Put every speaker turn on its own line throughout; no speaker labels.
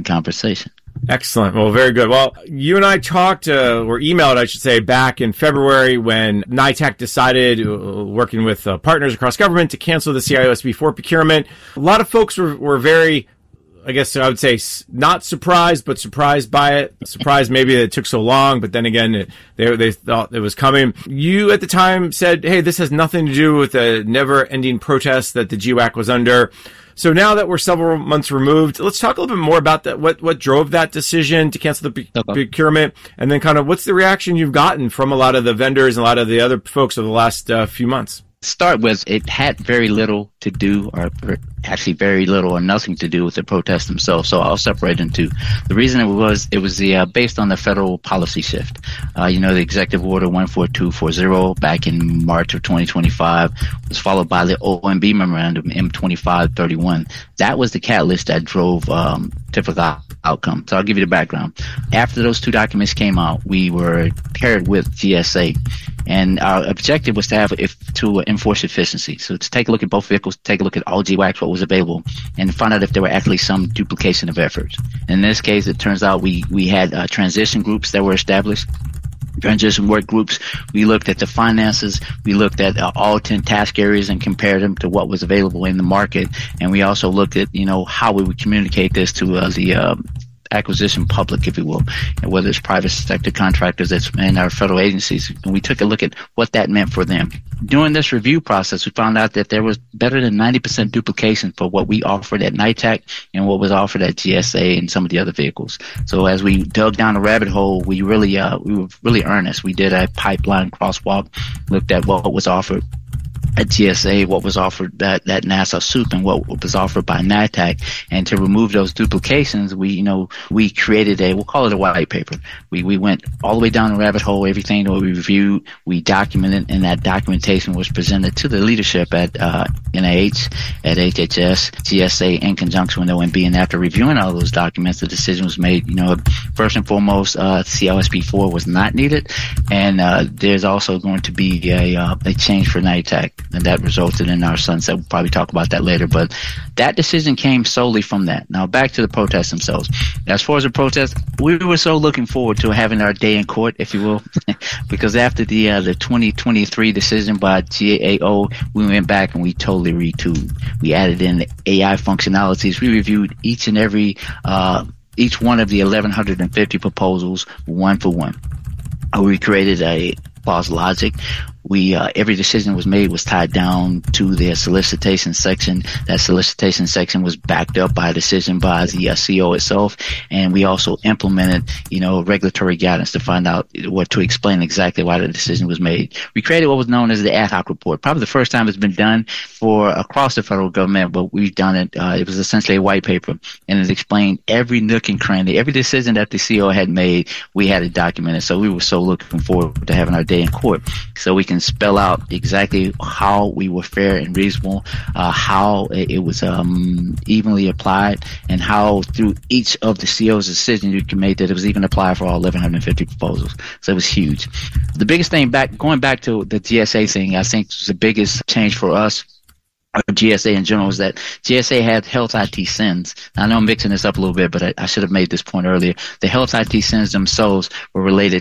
conversation.
Excellent. Well, very good. Well, you and I talked, or emailed, I should say, back in February when NITAC decided, working with partners across government, to cancel the CIO-SP4 procurement. A lot of folks were very, I guess I would say, not surprised, but surprised by it. Surprised maybe that it took so long, but then again, they thought it was coming. You at the time said, hey, this has nothing to do with the never-ending protest that the GWAC was under. So now that we're several months removed, let's talk a little bit more about that. What drove that decision to cancel the procurement, and then kind of what's the reaction you've gotten from a lot of the vendors and a lot of the other folks over the last few months?
Start with, it had very little to do, or actually very little or nothing to do with the protests themselves. So I'll separate into the reason it was based on the federal policy shift. The Executive Order 14240 back in March of 2025 was followed by the OMB Memorandum M2531. That was the catalyst that drove typical outcome. So I'll give you the background. After those two documents came out, we were paired with GSA. And our objective was to enforce efficiency. So to take a look at both vehicles, take a look at all GWACs, what was available, and find out if there were actually some duplication of efforts. In this case, it turns out we had transition groups that were established. Transition work groups. We looked at the finances. We looked at all 10 task areas and compared them to what was available in the market. And we also looked at, how we would communicate this to the acquisition public, if you will, and whether it's private sector contractors and our federal agencies. And we took a look at what that meant for them. During this review process, we found out that there was better than 90% duplication for what we offered at NITAC and what was offered at GSA and some of the other vehicles. So as we dug down the rabbit hole, we were really earnest. We did a pipeline crosswalk, looked at what was offered at GSA, what was offered at NASA SOUP, and what was offered by NITAC. And to remove those duplications, we created we'll call it a white paper. We went all the way down the rabbit hole, everything that we reviewed, we documented, and that documentation was presented to the leadership at NIH, at HHS, GSA, in conjunction with OMB. And after reviewing all those documents, the decision was made, first and foremost, CIO-SP4 was not needed. And there's also going to be a change for NITAC. And that resulted in our sunset. We'll probably talk about that later. But that decision came solely from that. Now, back to the protests themselves. As far as the protests, we were so looking forward to having our day in court, if you will, because after the 2023 decision by GAO, we went back and we totally retooled. We added in the AI functionalities. We reviewed each one of the 1,150 proposals one for one. We created a clause logic. Every decision was made was tied down to their solicitation section. That solicitation section was backed up by a decision by the CO itself. And we also implemented, regulatory guidance to find out to explain exactly why the decision was made. We created what was known as the ad hoc report. Probably the first time it's been done across the federal government, but we've done it. It was essentially a white paper, and it explained every nook and cranny, every decision that the CO had made. We had it documented. So we were so looking forward to having our day in court, so we can spell out exactly how we were fair and reasonable, how it was evenly applied, and how through each of the CO's decisions you can make that it was even applied for all 1,150 proposals. So it was huge. The biggest thing going back to the GSA thing, I think was the biggest change for us, or GSA in general, is that GSA had health IT sins. Now, I know I'm mixing this up a little bit, but I should have made this point earlier. The health IT sins themselves were related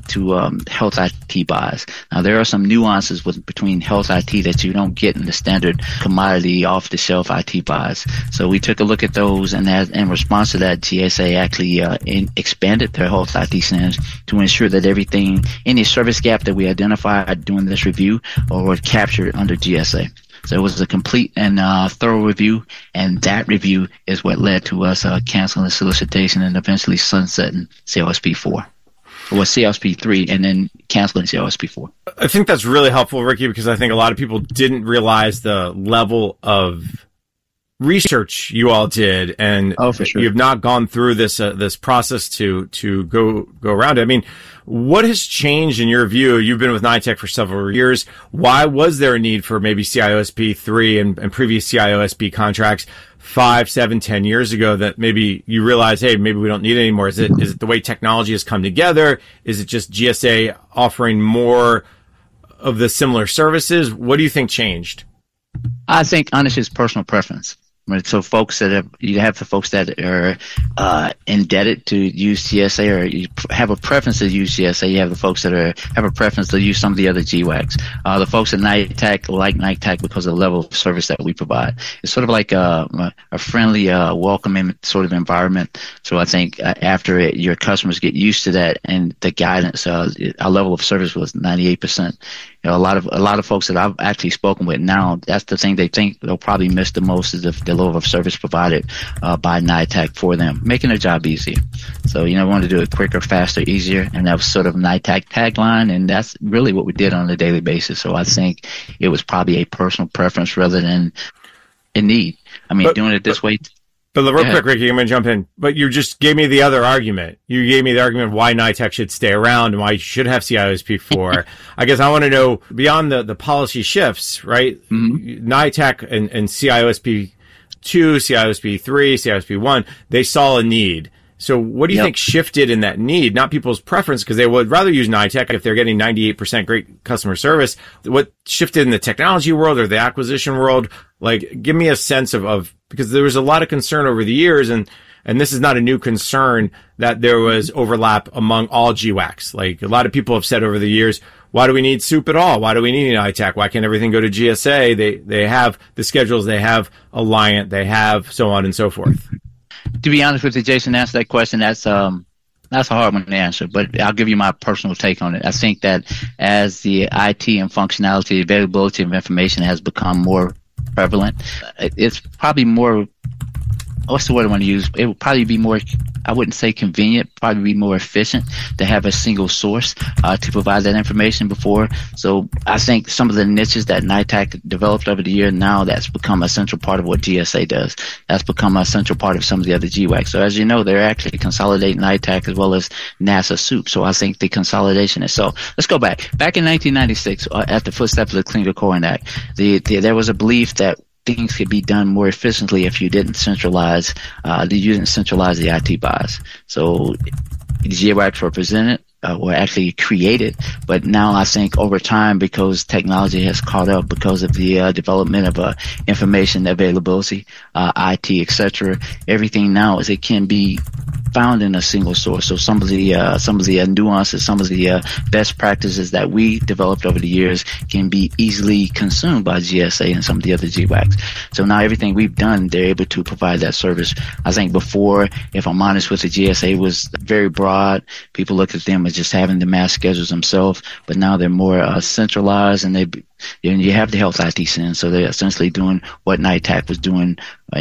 to health IT buys. Now, there are some nuances between health IT that you don't get in the standard commodity off-the-shelf IT buys. So we took a look at those, and in response to that, GSA actually expanded their health IT sins to ensure that any service gap that we identified during this review were captured under GSA. So it was a complete and thorough review, and that review is what led to us canceling the solicitation and eventually sunsetting CIO-SP4, or CIO-SP3, and then canceling CIO-SP4.
I think that's really helpful, Ricky, because I think a lot of people didn't realize the level of research you all did, and
for sure.
You've not gone through this process to go around it. I mean, what has changed in your view? You've been with NITAC for several years. Why was there a need for maybe CIO-SP3 and previous CIO-SP contracts 5, 7, 10 years ago that maybe you realize, hey, maybe we don't need it anymore? Is it the way technology has come together? Is it just GSA offering more of the similar services? What do you think changed?
I think, honestly, it's personal preference. Right. So you have the folks that are indebted to use GSA, or you have a preference to use GSA. You have the folks that have a preference to use some of the other GWACs. The folks at NITAC like NITAC because of the level of service that we provide. It's sort of like a friendly, welcoming sort of environment. So I think after your customers get used to that and the guidance, our level of service was 98%. A lot of folks that I've actually spoken with now, that's the thing they think they'll probably miss the most is the level of service provided by NITAC for them, making their job easier. So, we want to do it quicker, faster, easier, and that was sort of NITAC tagline, and that's really what we did on a daily basis. So I think it was probably a personal preference rather than a need. Doing it this way.
But real quick, Ricky, I'm going to jump in. But you just gave me the other argument. You gave me the argument of why NITAC should stay around and why you should have CIOSP4. I guess I want to know, beyond the policy shifts, right? Mm-hmm. NITAC and CIOSP2, CIOSP3, CIOSP1, they saw a need. So what do you think shifted in that need? Not people's preference, because they would rather use NITAC if they're getting 98% great customer service. What shifted in the technology world or the acquisition world? Like, give me a sense of because there was a lot of concern over the years, and this is not a new concern, that there was overlap among all GWACs. Like, a lot of people have said over the years, why do we need SOUP at all? Why do we need NITAC? Why can't everything go to GSA? They have the schedules, they have Alliant, they have so on and so forth.
To be honest with you, Jason, to answer that question, that's a hard one to answer, but I'll give you my personal take on it. I think that as the IT and functionality, availability of information has become more prevalent, it's probably more, what's the word I want to use? It would probably be more, I wouldn't say convenient, probably be more efficient to have a single source to provide that information before. So I think some of the niches that NITAC developed over the year, now that's become a central part of what GSA does. That's become a central part of some of the other GWACs. So as you know, they're actually consolidating NITAC as well as NASA SOUP. So I think the consolidation is so. Let's go back. Back in 1996, at the footsteps of the Clean Code Act, there was a belief that things could be done more efficiently if you didn't centralize the IT buys. So the GWACs were presented, were actually created, but now I think over time, because technology has caught up, because of the development of information availability, IT, etc., everything now it can be found in a single source. So some of the nuances, some of the best practices that we developed over the years can be easily consumed by GSA and some of the other GWACs. So now everything we've done, they're able to provide that service. I think before, if I'm honest with the GSA, was very broad. People looked at them as just having the mass schedules themselves, but now they're more centralized, and you have the health IT SIN, so they're essentially doing what NITAC was doing,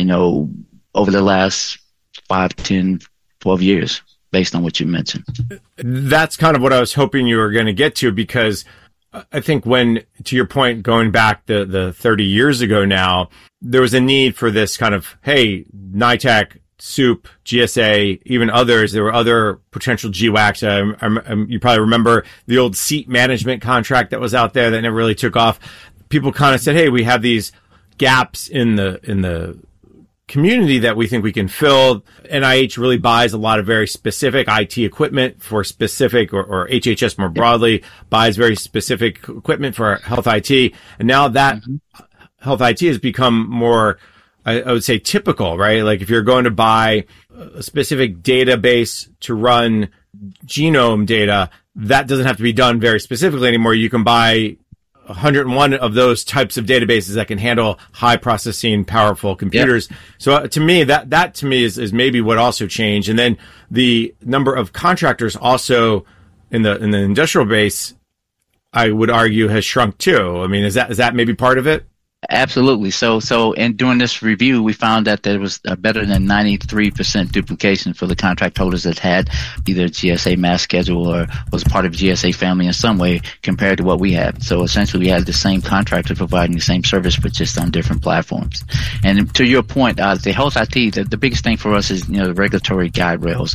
over the last 5, 10, 12 years, based on what you mentioned.
That's kind of what I was hoping you were going to get to, because I think when, to your point, going back the 30 years ago now, there was a need for this kind of, hey, NITAC, SOUP, GSA, even others. There were other potential GWACs. You probably remember the old seat management contract that was out there that never really took off. People kind of said, hey, we have these gaps in the community that we think we can fill. NIH really buys a lot of very specific IT equipment for specific, or HHS more broadly buys very specific equipment for health IT. And now that health IT has become more, I would say, typical, right? Like if you're going to buy a specific database to run genome data, that doesn't have to be done very specifically anymore. You can buy 101 of those types of databases that can handle high processing, powerful computers. Yep. So to me, that to me is maybe what also changed. And then the number of contractors also in the industrial base, I would argue, has shrunk too. I mean, is that maybe part of it?
Absolutely. So in doing this review, we found that there was better than 93% duplication for the contract holders that had either GSA mass schedule or was part of GSA family in some way compared to what we had. So essentially, we had the same contractor providing the same service, but just on different platforms. And to your point, the health IT, the biggest thing for us is the regulatory guide rails,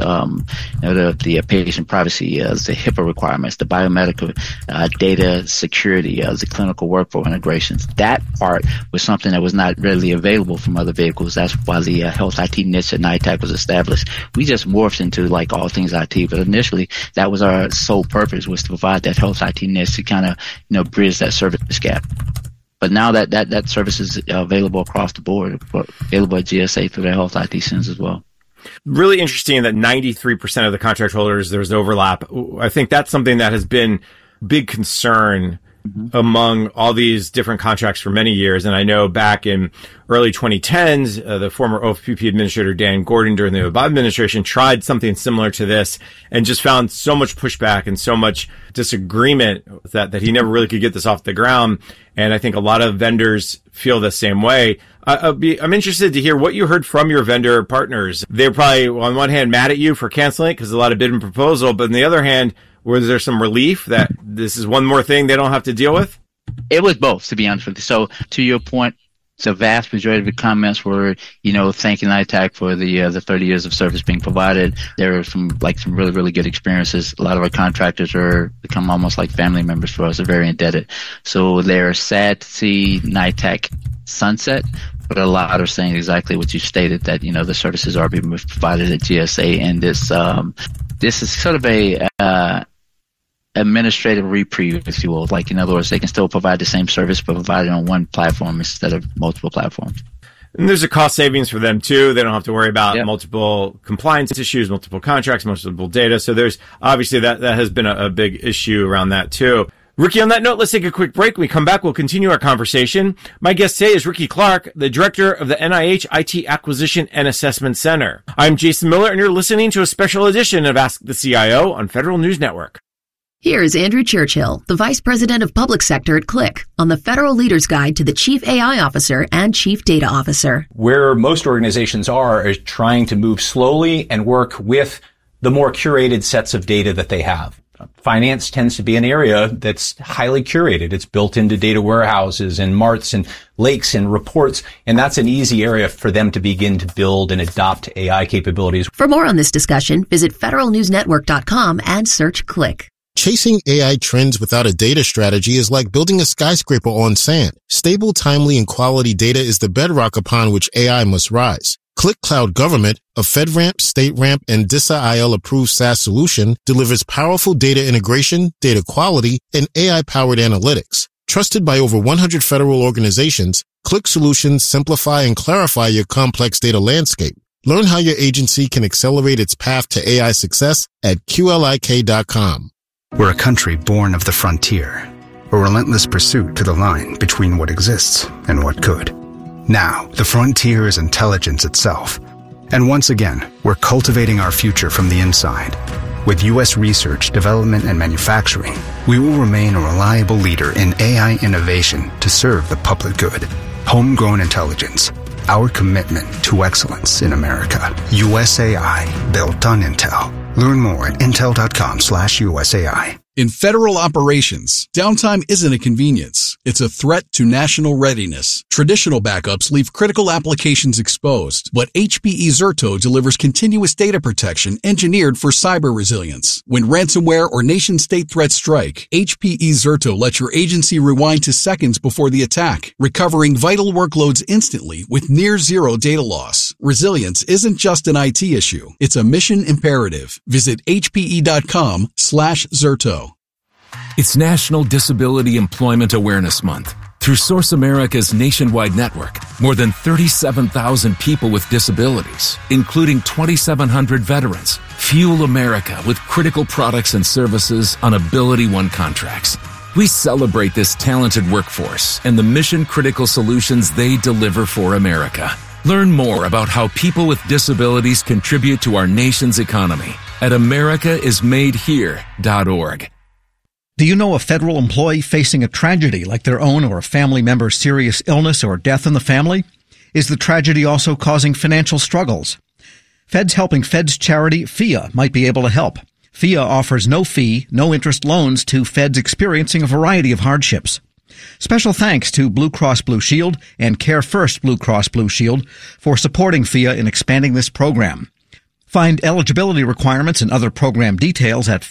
the patient privacy, the HIPAA requirements, the biomedical data security, the clinical workflow integrations. That part was something that was not readily available from other vehicles. That's why the health IT niche at NITAC was established. We just morphed into like all things IT, but initially that was our sole purpose, was to provide that health IT niche to kind of bridge that service gap. But now that service is available across the board, available at GSA through their health IT centers as well.
Really interesting that 93% of the contract holders, there's overlap. I think that's something that has been big concern among all these different contracts for many years. And I know back in early 2010s, the former OFPP administrator, Dan Gordon, during the Obama administration, tried something similar to this and just found so much pushback and so much disagreement that he never really could get this off the ground. And I think a lot of vendors feel the same way. I'm interested to hear what you heard from your vendor partners. They're probably, on one hand, mad at you for canceling it because a lot of bid and proposal, but on the other hand, was there some relief that this is one more thing they don't have to deal with?
It was both, to be honest with you. So to your point, the vast majority of the comments were, thanking NITAC for the 30 years of service being provided. There were some really, really good experiences. A lot of our contractors are become almost like family members for us. They're very indebted. So they're sad to see NITAC sunset, but a lot are saying exactly what you stated, that, the services are being provided at GSA. And this is sort of a administrative reprieve, if you will. Like, in other words, they can still provide the same service, but provide it on one platform instead of multiple platforms.
And there's a cost savings for them too. They don't have to worry about multiple compliance issues, multiple contracts, multiple data. So there's obviously that has been a big issue around that too. Ricky, on that note, let's take a quick break. When we come back, we'll continue our conversation. My guest today is Ricky Clark, the director of the NIH IT Acquisition and Assessment Center. I'm Jason Miller, and you're listening to a special edition of Ask the CIO on Federal News Network.
Here's Andrew Churchill, the Vice President of Public Sector at Click, on the Federal Leader's Guide to the Chief AI Officer and Chief Data Officer.
Where most organizations are is trying to move slowly and work with the more curated sets of data that they have. Finance tends to be an area that's highly curated. It's built into data warehouses and marts and lakes and reports, and that's an easy area for them to begin to build and adopt AI capabilities.
For more on this discussion, visit federalnewsnetwork.com and search Click.
Chasing AI trends without a data strategy is like building a skyscraper on sand. Stable, timely, and quality data is the bedrock upon which AI must rise. Click Cloud Government, a FedRAMP, StateRAMP, and DISA-IL approved SaaS solution, delivers powerful data integration, data quality, and AI-powered analytics. Trusted by over 100 federal organizations, Click solutions simplify and clarify your complex data landscape. Learn how your agency can accelerate its path to AI success at QLIK.com.
We're a country born of the frontier, a relentless pursuit to the line between what exists and what could. Now, the frontier is intelligence itself. And once again, we're cultivating our future from the inside. With U.S. research, development, and manufacturing, we will remain a reliable leader in AI innovation to serve the public good. Homegrown intelligence, our commitment to excellence in America. USAI, built on Intel. Learn more at intel.com/USAI.
In federal operations, downtime isn't a convenience. It's a threat to national readiness. Traditional backups leave critical applications exposed, but HPE Zerto delivers continuous data protection engineered for cyber resilience. When ransomware or nation-state threats strike, HPE Zerto lets your agency rewind to seconds before the attack, recovering vital workloads instantly with near-zero data loss. Resilience isn't just an IT issue. It's a mission imperative. Visit hpe.com/Zerto.
It's National Disability Employment Awareness Month. Through Source America's nationwide network, more than 37,000 people with disabilities, including 2,700 veterans, fuel America with critical products and services on AbilityOne contracts. We celebrate this talented workforce and the mission-critical solutions they deliver for America. Learn more about how people with disabilities contribute to our nation's economy at americaismadehere.org.
Do you know a federal employee facing a tragedy like their own or a family member's serious illness or death in the family? Is the tragedy also causing financial struggles? Feds Helping Feds charity FIA might be able to help. FIA offers no-fee, no-interest loans to feds experiencing a variety of hardships. Special thanks to Blue Cross Blue Shield and Care First Blue Cross Blue Shield for supporting FIA in expanding this program. Find eligibility requirements and other program details at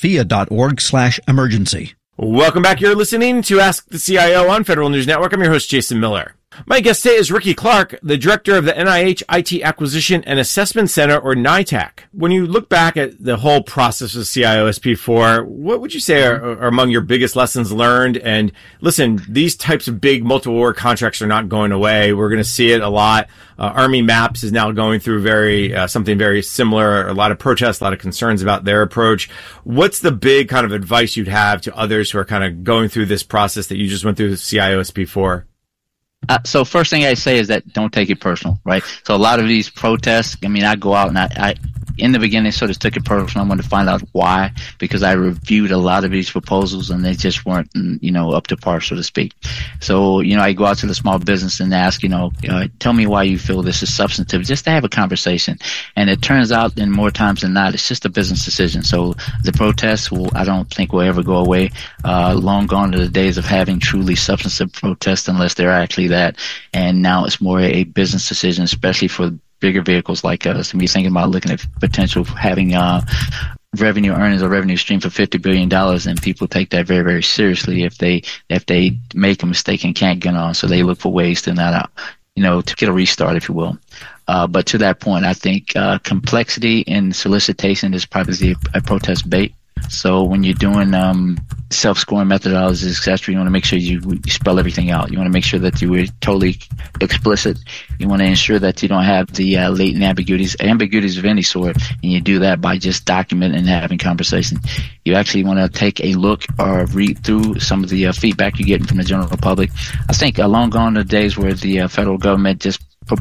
FIA.org/emergency.
Welcome back. You're listening to Ask the CIO on Federal News Network. I'm your host, Jason Miller. My guest today is Ricky Clark, the director of the NIH IT Acquisition and Assessment Center, or NITAC. When you look back at the whole process of CIOSP4, what would you say are among your biggest lessons learned? And listen, these types of big multiple award contracts are not going away. We're going to see it a lot. Army Maps is now going through something very similar. A lot of protests, a lot of concerns about their approach. What's the big kind of advice you'd have to others who are kind of going through this process that you just went through with CIOSP4?
So first thing I say is that don't take it personal, right? So a lot of these protests, I go out and I in the beginning sort of took it personal. I wanted to find out why, because I reviewed a lot of these proposals and they just weren't, up to par, so to speak. So, I go out to the small business and ask, tell me why you feel this is substantive, just to have a conversation. And it turns out, in more times than not, it's just a business decision. So the protests I don't think will ever go away. Long gone are the days of having truly substantive protests, unless they're actually that. And now it's more a business decision, especially for bigger vehicles like us. And we're thinking about looking at potential of having revenue earnings or revenue stream for $50 billion, and people take that very, very seriously if they make a mistake and can't get on. So they look for ways to not, to get a restart, if you will. But to that point, I think complexity in solicitation is probably a protest bait. So when you're doing self-scoring methodologies, etc., you want to make sure you spell everything out. You want to make sure that you are totally explicit. You want to ensure that you don't have the latent ambiguities of any sort, and you do that by just documenting and having conversation. You actually want to take a look or read through some of the feedback you're getting from the general public. I think long gone are the days where the federal government just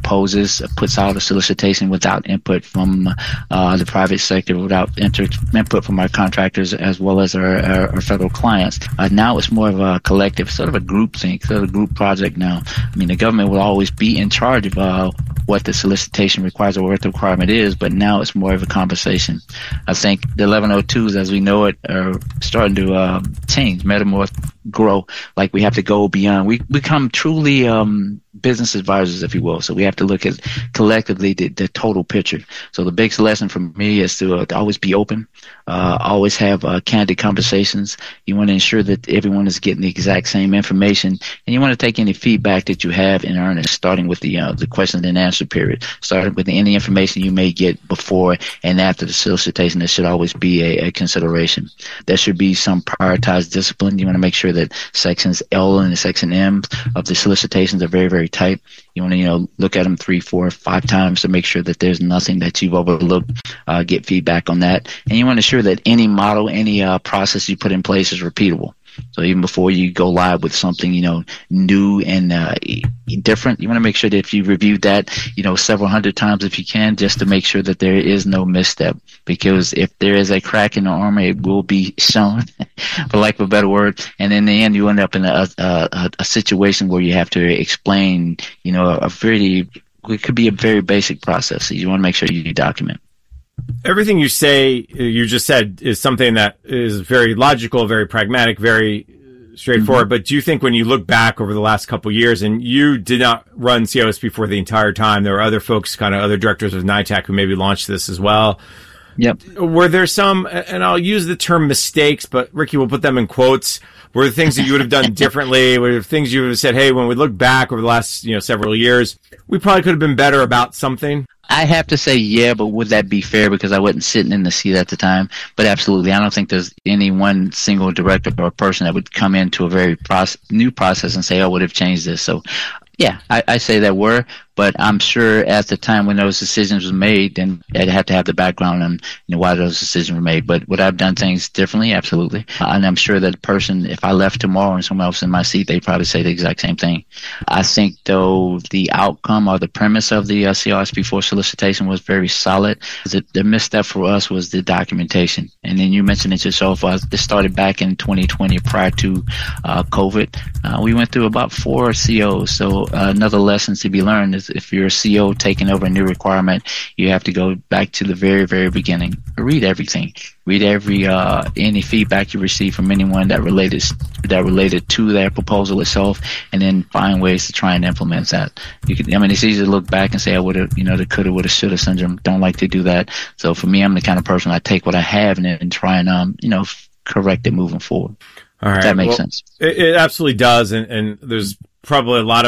puts out a solicitation without input from the private sector, without input from our contractors as well as our federal clients. Now it's more of a collective, sort of a group think, sort of a group project now. The government will always be in charge of what the solicitation requires or what the requirement is, but now it's more of a conversation. I think the 1102s, as we know it, are starting to change, metamorph, grow. Like we have to go beyond. We become truly business advisors, if you will. So we have to look at collectively the total picture. So the biggest lesson for me is to always be open, always have candid conversations. You want to ensure that everyone is getting the exact same information, and you want to take any feedback that you have in earnest, starting with the question and answer period, starting with any information you may get before and after the solicitation. There should always be a consideration. There should be some prioritized discipline. You want to make sure that sections L and section M of the solicitations are very, very tight. You want to, look at them 3, 4, 5 times to make sure that there's nothing that you've overlooked, get feedback on that. And you want to ensure that any model, any process you put in place is repeatable. So even before you go live with something, new and different, you want to make sure that if you reviewed that, several hundred times if you can, just to make sure that there is no misstep. Because if there is a crack in the armor, it will be shown, for lack of a better word. And in the end, you end up in a situation where you have to explain, it could be a very basic process. So you want to make sure you document.
Everything you just said is something that is very logical, very pragmatic, very straightforward. Mm-hmm. But do you think when you look back over the last couple of years, and you did not run CIOSP4 the entire time, there were other folks, kind of other directors of NITAC who maybe launched this as well.
Yep.
Were there some, and I'll use the term mistakes, but Ricky will put them in quotes, were there things that you would have done differently? Were there things you would have said, hey, when we look back over the last, several years, we probably could have been better about something?
I have to say, yeah, but would that be fair? Because I wasn't sitting in the seat at the time. But absolutely, I don't think there's any one single director or person that would come into a very new process and say, oh, I would have changed this. So, yeah, I say that were. But I'm sure at the time when those decisions were made, then I'd have to have the background on why those decisions were made. But would I have done things differently? Absolutely. And I'm sure that person, if I left tomorrow and someone else in my seat, they'd probably say the exact same thing. I think, though, the outcome or the premise of the CIOSP4 solicitation was very solid. The misstep for us was the documentation. And then you mentioned it yourself. This started back in 2020 prior to COVID. We went through about 4 COs. So another lesson to be learned is if you're a CO taking over a new requirement, you have to go back to the very, very beginning. Read everything. Read any feedback you receive from anyone that related to that proposal itself, and then find ways to try and implement that. It's easy to look back and say I would have, the coulda, woulda, shoulda syndrome. Don't like to do that. So for me, I'm the kind of person I take what I have and try and correct it moving forward.
All right,
if that makes sense.
It absolutely does, and there's probably a lot of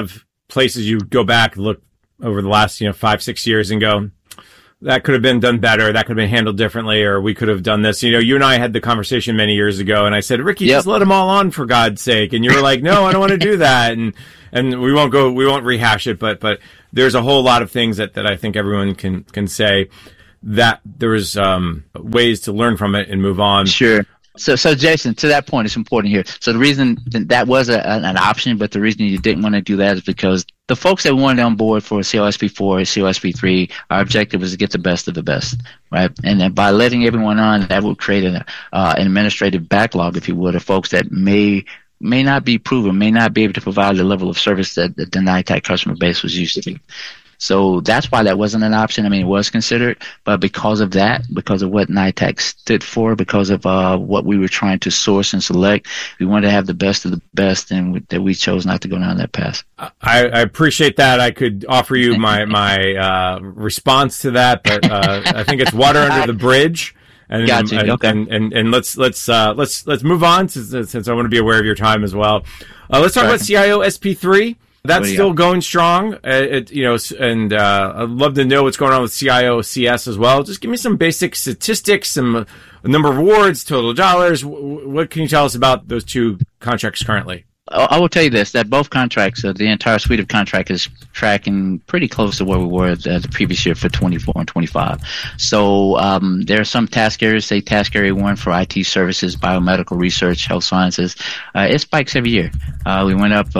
places you go back, look over the last, 5-6 years and go, that could have been done better, that could have been handled differently, or we could have done this. You and I had the conversation many years ago, and I said, Ricky, just let them all on for God's sake. And you were like, no, I don't want to do that. And we won't rehash it, but there's a whole lot of things that I think everyone can say that there was ways to learn from it and move on.
Sure. So Jason, to that point, it's important here. So the reason that was an option, but the reason you didn't want to do that is because the folks that wanted on board for COSP4, COSP3, our objective was to get the best of the best, right? And then by letting everyone on, that would create an administrative backlog, if you would, of folks that may not be proven, may not be able to provide the level of service that the NITAC customer base was used to. So that's why that wasn't an option. I mean, it was considered, but because of that, because of what NITAC stood for, because of what we were trying to source and select, we wanted to have the best of the best, and that we chose not to go down that path.
I appreciate that. I could offer you my response to that, but I think it's water under the bridge. And,
gotcha. Okay.
And let's move on since I want to be aware of your time as well. Let's talk about CIO SP3. That's still going strong. I'd love to know what's going on with CIO CS as well. Just give me some basic statistics, some number of awards, total dollars. What can you tell us about those two contracts currently?
I will tell you this, that both contracts, the entire suite of contracts is tracking pretty close to where we were the previous year for 24 and 25. So there are some task areas, say task area 1 for IT services, biomedical research, health sciences. It spikes every year. We went up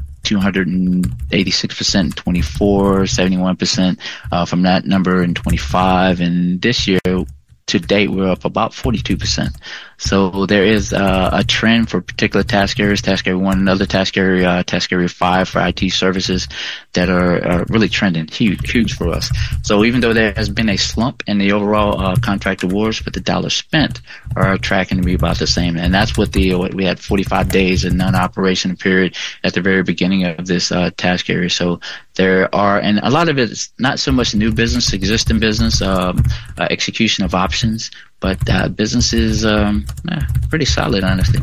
286% in 24, 71% from that number in 25, and this year to date we're up about 42%. So there is a trend for particular task areas, task area 1, another task area 5 for IT services that are really trending huge for us. So even though there has been a slump in the overall contract awards, but the dollars spent are tracking to be about the same. And that's what we had 45 days in non-operation period at the very beginning of this task area. So there are, and a lot of it is not so much new business, existing business, execution of options, but business is pretty solid, honestly.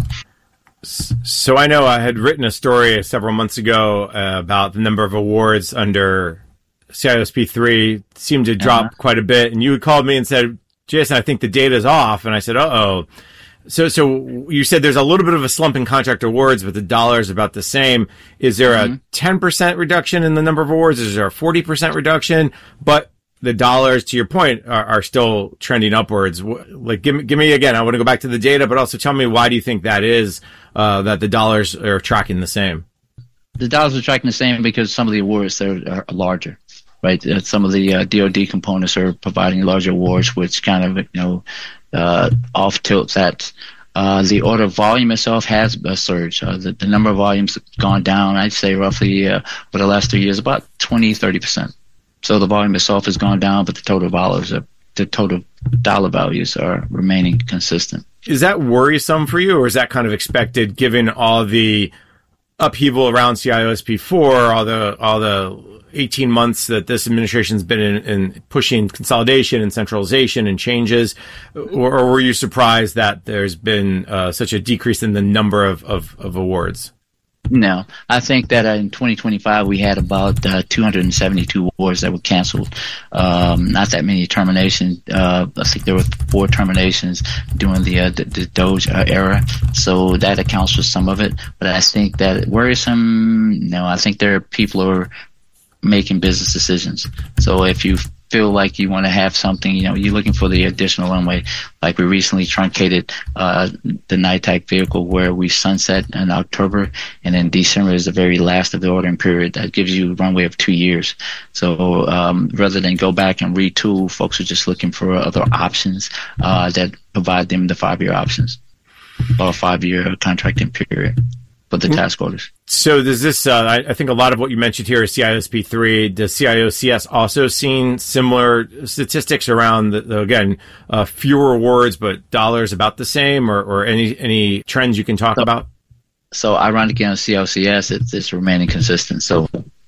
So I know I had written a story several months ago about the number of awards under CIOSP3 seemed to drop quite a bit, and you had called me and said, Jason, I think the data's off, and I said, uh-oh. So you said there's a little bit of a slump in contract awards, but the dollar's about the same. Is there a 10% reduction in the number of awards? Is there a 40% reduction? But the dollars, to your point, are still trending upwards. Like, give me again. I want to go back to the data, but also tell me, why do you think that is, that the dollars are tracking the same?
The dollars are tracking the same because some of the awards are larger, right? Some of the DoD components are providing larger awards, which kind of, off tilts that. The order volume itself has a surge. The number of volumes has gone down, I'd say roughly over the last 3 years, about 20-30%. So the volume itself has gone down, but the total dollar values are remaining consistent.
Is that worrisome for you, or is that kind of expected given all the upheaval around CIOSP4, all the 18 months that this administration's been in pushing consolidation and centralization and changes, or were you surprised that there's been such a decrease in the number of awards?
No, I think that in 2025 we had about 272 awards that were canceled. Not that many terminations. I think there were 4 terminations during the Doge era, so that accounts for some of it. But I think that worrisome. No, I think there are people who are making business decisions. So if you feel like you want to have something, you're looking for the additional runway. Like we recently truncated the NITAC vehicle where we sunset in October, and then December is the very last of the ordering period. That gives you a runway of 2 years. So rather than go back and retool, folks are just looking for other options that provide them the 5-year options or 5-year contracting period for the task orders.
So does this, I think a lot of what you mentioned here is CIOSP3. Does CIOCS also seen similar statistics around, fewer awards, but dollars about the same, or any trends you can talk about?
So ironically on CIOCS, it's remaining consistent. So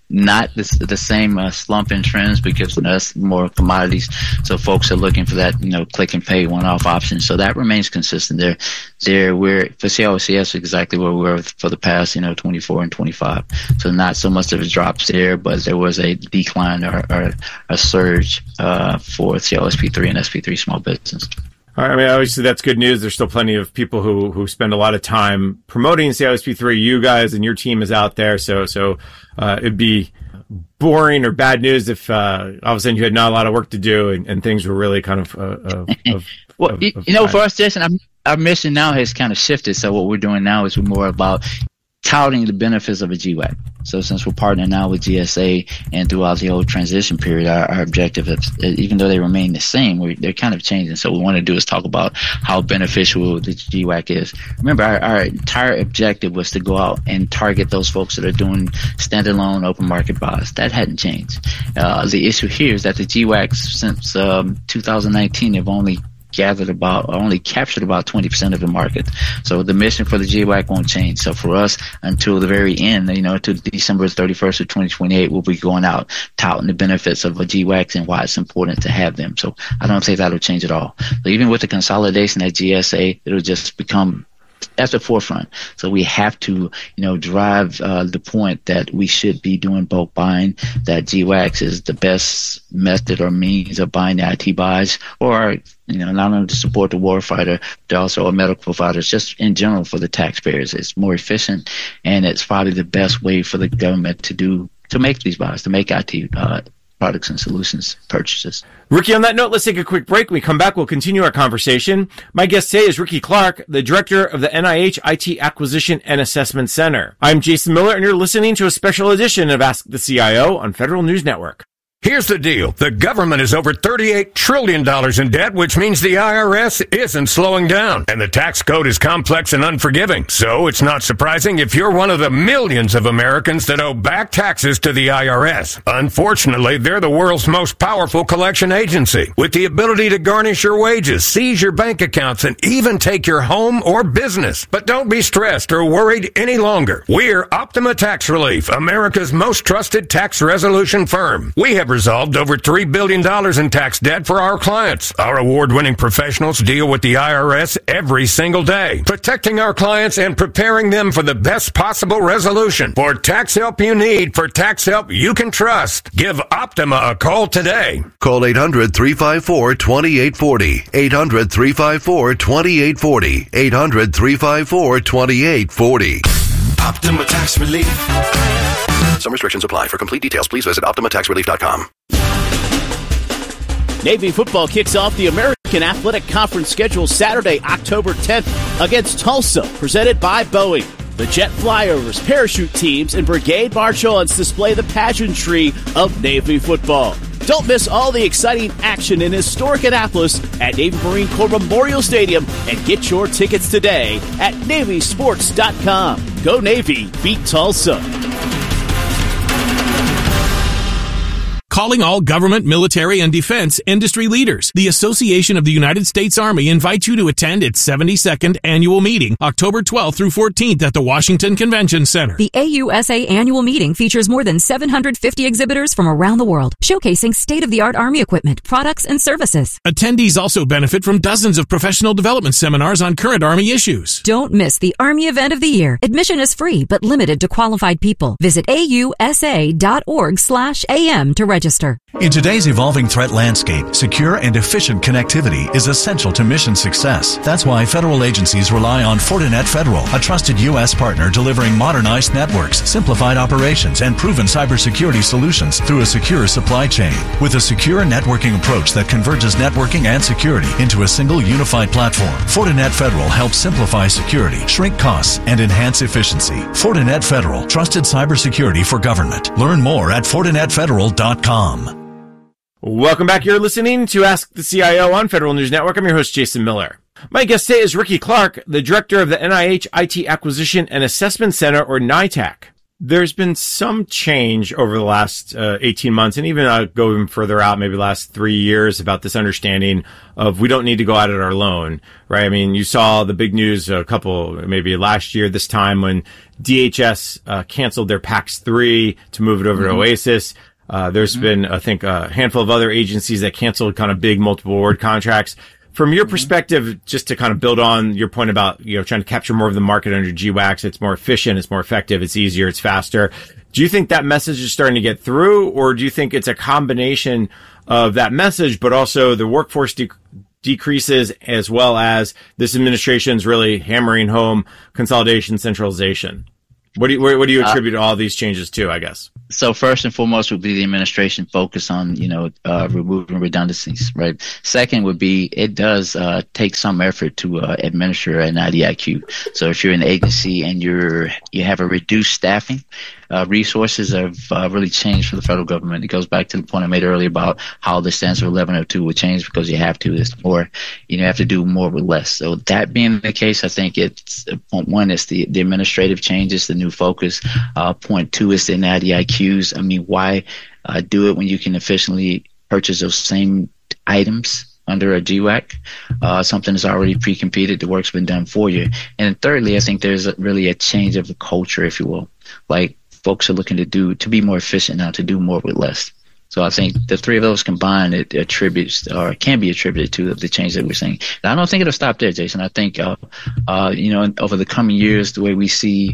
not the same slump in trends because that's more commodities. So folks are looking for that, click and pay one-off option. So that remains consistent there. We're for CLOCS exactly where we were for the past, 24 and 25. So not so much of a drops there, but there was a decline or a surge for CLSP3 and SP3 small business.
I mean, obviously that's good news. There's still plenty of people who spend a lot of time promoting CLSP3. You guys and your team is out there. So it'd be boring or bad news if all of a sudden you had not a lot of work to do and things were really kind of
for us, Jason, our mission now has kind of shifted. So what we're doing now is we're more about touting the benefits of a GWAC. So since we're partnering now with GSA and throughout the whole transition period, our objective is, even though they remain the same, they're kind of changing. So what we want to do is talk about how beneficial the GWAC is. Remember, our entire objective was to go out and target those folks that are doing standalone open market buys. That hadn't changed. The issue here is that the GWACs since 2019 have only captured about 20% of the market. So the mission for the GWAC won't change. So for us, until the very end, to December 31st of 2028, we'll be going out touting the benefits of a GWAC and why it's important to have them. So I don't think that'll change at all. So even with the consolidation at GSA, it'll just become at the forefront. So we have to, drive the point that we should be doing bulk buying, that GWACs is the best method or means of buying the IT buys, or, not only to support the warfighter, but also our medical providers, just in general for the taxpayers. It's more efficient, and it's probably the best way for the government to make these buys, to make IT products and solutions purchases.
Ricky, on that note, let's take a quick break. When we come back, we'll continue our conversation. My guest today is Ricky Clark, the director of the NIH IT Acquisition and Assessment Center. I'm Jason Miller, and you're listening to a special edition of Ask the CIO on Federal News Network.
Here's the deal. The government is over $38 trillion in debt, which means the IRS isn't slowing down. And the tax code is complex and unforgiving. So it's not surprising if you're one of the millions of Americans that owe back taxes to the IRS. Unfortunately, they're the world's most powerful collection agency, with the ability to garnish your wages, seize your bank accounts, and even take your home or business. But don't be stressed or worried any longer. We're Optima Tax Relief, America's most trusted tax resolution firm. We have resolved over $3 billion in tax debt for our clients. Our award-winning professionals deal with the IRS every single day, protecting our clients and preparing them for the best possible resolution. For tax help you need, for tax help you can trust, give Optima a call today.
Call 800-354-2840. 800-354-2840. 800-354-2840.
Optima Tax Relief.
Some restrictions apply. For complete details, please visit OptimaTaxRelief.com.
Navy football kicks off the American Athletic Conference schedule Saturday, October 10th against Tulsa, presented by Boeing. The jet flyovers, parachute teams, and brigade march-ons display the pageantry of Navy football. Don't miss all the exciting action in historic Annapolis at Navy Marine Corps Memorial Stadium and get your tickets today at NavySports.com. Go Navy, beat Tulsa.
Calling all government, military, and defense industry leaders. The Association of the United States Army invites you to attend its 72nd annual meeting, October 12th through 14th at the Washington Convention Center.
The AUSA annual meeting features more than 750 exhibitors from around the world, showcasing state-of-the-art Army equipment, products, and services.
Attendees also benefit from dozens of professional development seminars on current Army issues.
Don't miss the Army event of the year. Admission is free, but limited to qualified people. Visit ausa.org/am to register.
In today's evolving threat landscape, secure and efficient connectivity is essential to mission success. That's why federal agencies rely on Fortinet Federal, a trusted U.S. partner delivering modernized networks, simplified operations, and proven cybersecurity solutions through a secure supply chain. With a secure networking approach that converges networking and security into a single unified platform, Fortinet Federal helps simplify security, shrink costs, and enhance efficiency. Fortinet Federal, trusted cybersecurity for government. Learn more at FortinetFederal.com.
Welcome back. You're listening to Ask the CIO on Federal News Network. I'm your host, Jason Miller. My guest today is Ricky Clark, the director of the NIH IT Acquisition and Assessment Center, or NITAC. There's been some change over the last 18 months, and even go even further out, maybe last 3 years, about this understanding of we don't need to go at it alone, right? I mean, you saw the big news maybe last year, this time, when DHS canceled their PAX-3 to move it over to OASIS. There's been, I think, a handful of other agencies that canceled kind of big multiple award contracts. From your perspective, just to kind of build on your point about, trying to capture more of the market under GWACS, it's more efficient, it's more effective, it's easier, it's faster. Do you think that message is starting to get through, or do you think it's a combination of that message, but also the workforce decreases, as well as this administration's really hammering home consolidation, centralization? What do you attribute all these changes to, I guess?
So first and foremost would be the administration focus on, removing redundancies, right? Second would be it does take some effort to administer an IDIQ. So if you're an agency and you have a reduced staffing, resources have really changed for the federal government. It goes back to the point I made earlier about how the stance of 1102 would change because you have to. It's more, you have to do more with less. So that being the case, I think it's point one is the administrative changes, the new focus. Point two is the IDIQs. I mean, why do it when you can efficiently purchase those same items under a GWAC, something that's already pre-competed, the work's been done for you. And thirdly, I think there's really a change of the culture, if you will. Like, folks are looking to be more efficient now, to do more with less. So I think the three of those combined, it attributes or can be attributed to the change that we're seeing. And I don't think it'll stop there, Jason. I think, over the coming years, the way we see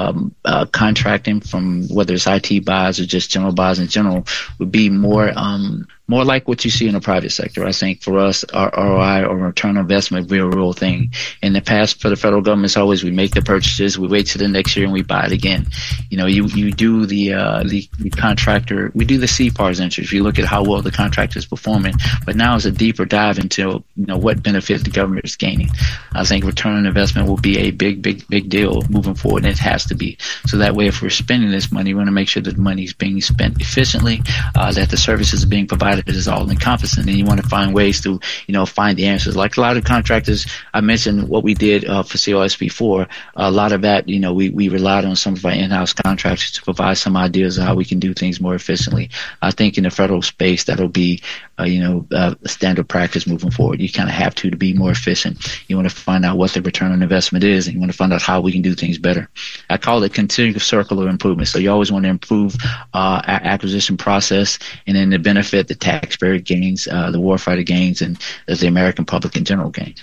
contracting from whether it's IT buys or just general buys in general would be more like what you see in the private sector. I think for us, our ROI or return on investment would be a real thing. In the past, for the federal government, it's always we make the purchases, we wait till the next year, and we buy it again. You do the contractor, we do the CPARS entry. If you look at how well the contractor is performing, but now it's a deeper dive into what benefit the government is gaining. I think return on investment will be a big deal moving forward, and it has to be. So that way, if we're spending this money, we want to make sure that the money is being spent efficiently, that the services are being provided is all encompassing, and you want to find ways to, find the answers. Like a lot of contractors, I mentioned what we did for COS before. A lot of that, we relied on some of our in-house contractors to provide some ideas of how we can do things more efficiently. I think in the federal space, that'll be, standard practice moving forward. You kind of have to be more efficient. You want to find out what the return on investment is, and you want to find out how we can do things better. I call it continuous circle of improvement. So you always want to improve our acquisition process, and then the benefit, the taxpayer gains, the warfighter gains, and the American public in general gains.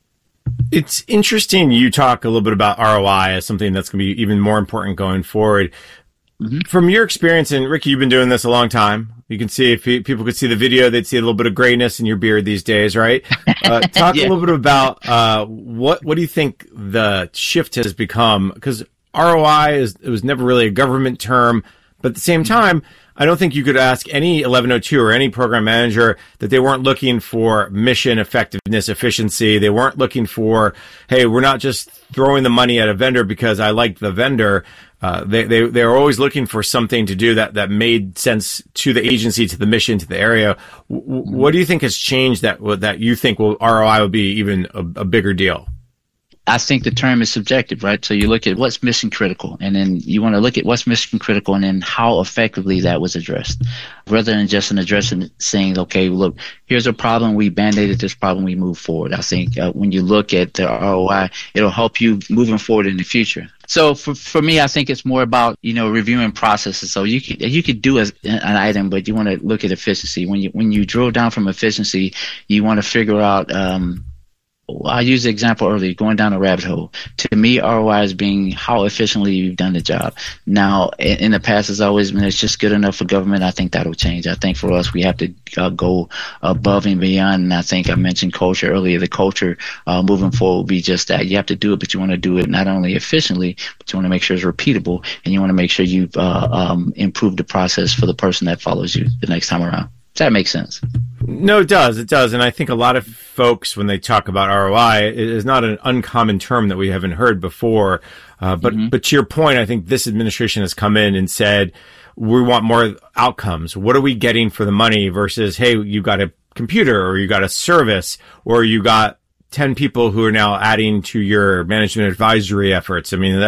It's interesting you talk a little bit about ROI as something that's going to be even more important going forward. Mm-hmm. From your experience, and Ricky, you've been doing this a long time. You can see, if people could see the video, they'd see a little bit of grayness in your beard these days, right? Talk a little bit about what do you think the shift has become? Because ROI it was never really a government term, but at the same time, I don't think you could ask any 1102 or any program manager that they weren't looking for mission effectiveness, efficiency. They weren't looking for, hey, we're not just throwing the money at a vendor because I like the vendor. They're always looking for something to do that made sense to the agency, to the mission, to the area. What do you think has changed that you think ROI will be even a bigger deal?
I think the term is subjective, right? So you look at what's mission critical, and then you want to look at what's mission critical and then how effectively that was addressed, rather than just addressing saying, okay, look, here's a problem, we band-aided this problem, we move forward. I think when you look at the ROI, it'll help you moving forward in the future. So for me, I think it's more about, reviewing processes. So you could do an item, but you want to look at efficiency. When you drill down from efficiency, you want to figure out, I used the example earlier, going down a rabbit hole. To me, ROI is being how efficiently you've done the job. Now, in the past, it's always been it's just good enough for government. I think that'll change. I think for us, we have to go above and beyond. And I think I mentioned culture earlier. The culture moving forward will be just that. You have to do it, but you want to do it not only efficiently, but you want to make sure it's repeatable, and you want to make sure you've improved the process for the person that follows you the next time around. Does that make sense?
No, it does. It does. And I think a lot of folks, when they talk about ROI, it is not an uncommon term that we haven't heard before. But to your point, I think this administration has come in and said, we want more outcomes. What are we getting for the money versus, hey, you got a computer or you got a service or you got 10 people who are now adding to your management advisory efforts. I mean, that's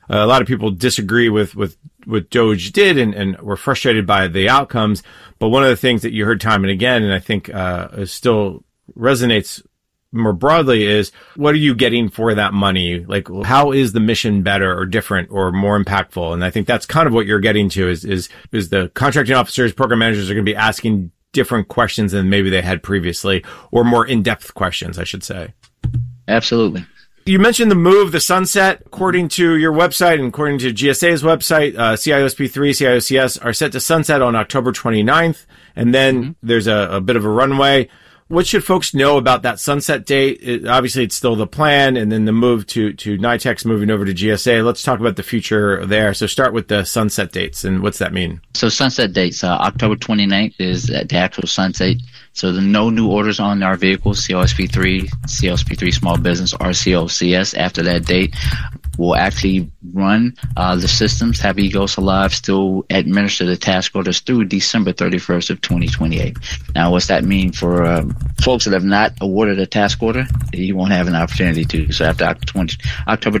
a lot of people disagree with what DOGE did and were frustrated by the outcomes. But one of the things that you heard time and again, and I think still resonates more broadly, is what are you getting for that money? Like, how is the mission better or different or more impactful? And I think that's kind of what you're getting to is the contracting officers, program managers are going to be asking different questions than maybe they had previously, or more in-depth questions, I should say.
Absolutely.
You mentioned the move, the sunset. According to your website and according to GSA's website, CIOSP3, CIOCS are set to sunset on October 29th. And then there's a bit of a runway. What should folks know about that sunset date? Obviously, it's still the plan, and then the move to NITEX moving over to GSA. Let's talk about the future there. So start with the sunset dates, and what's that mean?
So sunset dates, October 29th is the actual sunset. So no new orders on our vehicles, CLSP3, CLSP3 Small Business, or CLCS after that date. We'll actually run the systems, have EGOS Alive still administer the task orders through December 31st of 2028. Now, what's that mean for folks that have not awarded a task order? You won't have an opportunity to. So after October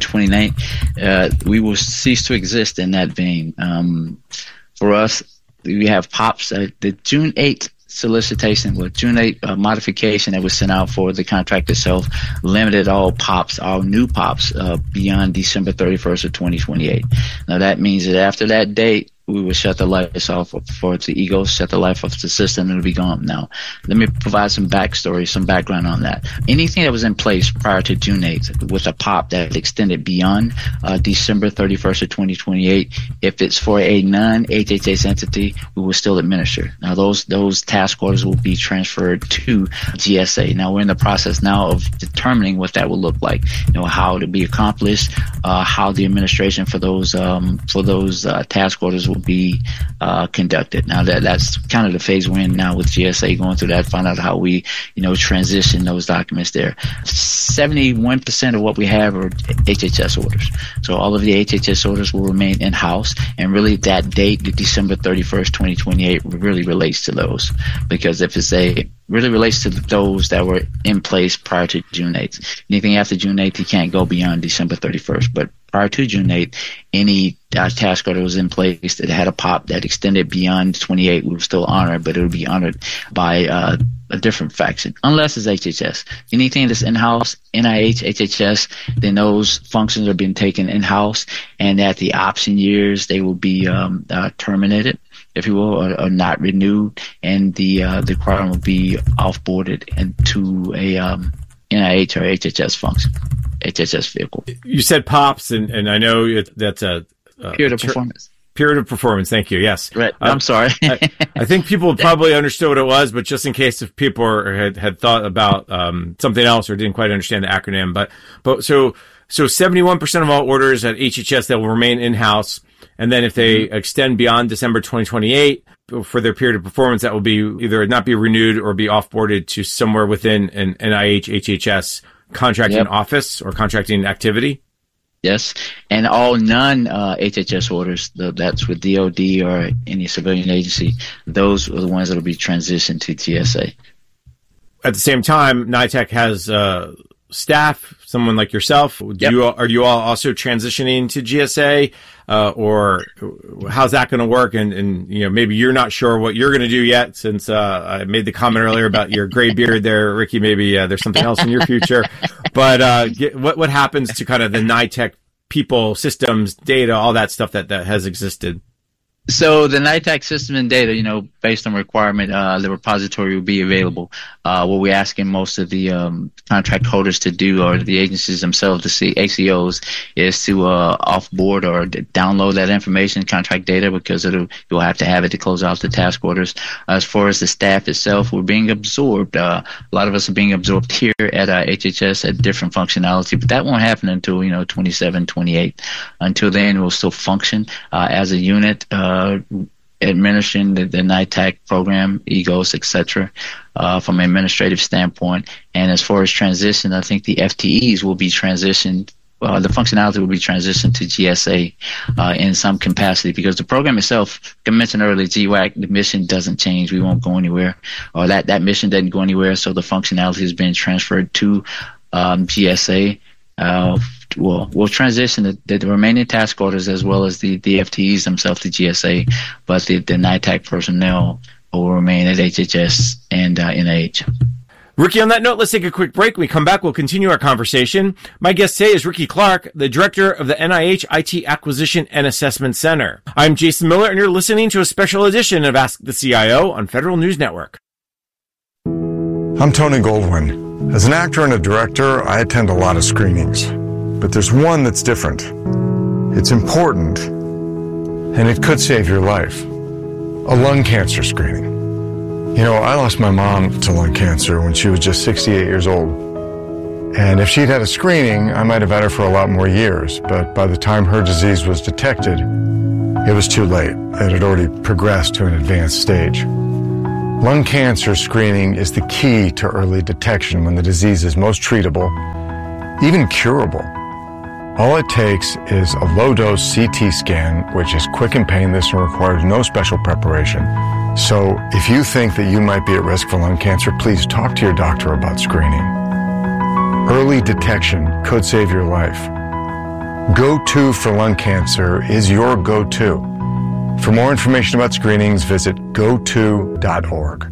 29th, we will cease to exist in that vein. For us, we have POPs. The June 8th solicitation with June 8 modification that was sent out for the contract itself limited all POPs, all new POPs beyond December 31st of 2028. Now that means that after that date, we will shut the lights off for the EGOS, shut the life off the system, and it'll be gone. Now, let me provide some backstory, some background on that. Anything that was in place prior to June 8th with a POP that extended beyond December 31st of 2028, if it's for a non-HHS entity, we will still administer. Now, those task orders will be transferred to GSA. Now, we're in the process now of determining what that will look like, how to be accomplished, how the administration for those task orders will be conducted. Now that's kind of the phase we're in now with GSA, going through that, find out how we, transition those documents there. 71% of what we have are HHS orders. So all of the HHS orders will remain in-house, and really that date, the December 31st, 2028, really relates to those, because if it's really relates to those that were in place prior to June 8th. Anything after June 8th, you can't go beyond December 31st. But prior to June 8th, any task order was in place that had a POP that extended beyond 28, we will still honor, but it will be honored by a different faction, unless it's HHS. Anything that's in-house, NIH, HHS, then those functions are being taken in-house, and at the option years, they will be terminated, if you will, or not renewed, and the requirement will be off-boarded into a NIH or HHS function, HHS vehicle.
You said POPs, and I know that's a
period of performance.
Period of performance. Thank you. Yes.
Right. I'm sorry.
I think people probably understood what it was, but just in case if people had thought about something else or didn't quite understand the acronym, but so 71% of all orders at HHS that will remain in-house, and then if they extend beyond December 2028 for their period of performance, that will be either not be renewed or be off-boarded to somewhere within an NIH, HHS contracting office or contracting activity.
Yes, and all non-HHS orders, that's with DOD or any civilian agency, those are the ones that will be transitioned to GSA.
At the same time, NITEC has staff, someone like yourself. Are you all also transitioning to GSA, or how's that going to work? And maybe you're not sure what you're going to do yet, since I made the comment earlier about your gray beard there, Ricky. Maybe there's something else in your future. But what happens to kind of the NITEC people, systems, data, all that stuff that has existed?
So the NITEC system and data, based on requirement, the repository will be available. What we're asking most of the contract holders to do, or the agencies themselves, the ACOs, is to offboard or download that information, contract data, because you'll have to have it to close out the task orders. As far as the staff itself, we're being absorbed. A lot of us are being absorbed here at HHS at different functionality, but that won't happen until 27, 28. Until then, we'll still function as a unit. Administering the NITEC program, EGOS, etc., from an administrative standpoint. And as far as transition, I think the FTEs will be transitioned. The functionality will be transitioned to GSA in some capacity, because the program itself, like I mentioned earlier, GWAC, the mission doesn't change. We won't go anywhere, or that mission doesn't go anywhere. So the functionality is being transferred to GSA we'll transition the remaining task orders as well as the FTEs themselves to GSA, but the NITAC personnel will remain at HHS and NIH.
Ricky, on that note, let's take a quick break. When we come back, we'll continue our conversation. My guest today is Ricky Clark, the director of the NIH IT Acquisition and Assessment Center. I'm Jason Miller, and you're listening to a special edition of Ask the CIO on Federal News Network.
I'm Tony Goldwyn. As an actor and a director, I attend a lot of screenings. But there's one that's different. It's important, and it could save your life. A lung cancer screening. You know, I lost my mom to lung cancer when she was just 68 years old. And if she'd had a screening, I might have had her for a lot more years. But by the time her disease was detected, it was too late. It had already progressed to an advanced stage. Lung cancer screening is the key to early detection when the disease is most treatable, even curable. All it takes is a low-dose CT scan, which is quick and painless and requires no special preparation. So if you think that you might be at risk for lung cancer, please talk to your doctor about screening. Early detection could save your life. Go-To for lung cancer is your go-to. For more information about screenings, visit goto.org.